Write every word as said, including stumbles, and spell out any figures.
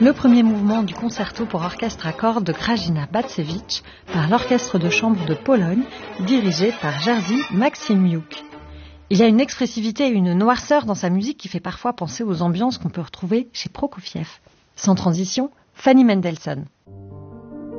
le premier mouvement du concerto pour orchestre à cordes de Grażyna Bacewicz par l'Orchestre de chambre de Pologne, dirigé par Jerzy Maksimiuk. Il y a une expressivité et une noirceur dans sa musique qui fait parfois penser aux ambiances qu'on peut retrouver chez Prokofiev. Sans transition, Fanny Mendelssohn.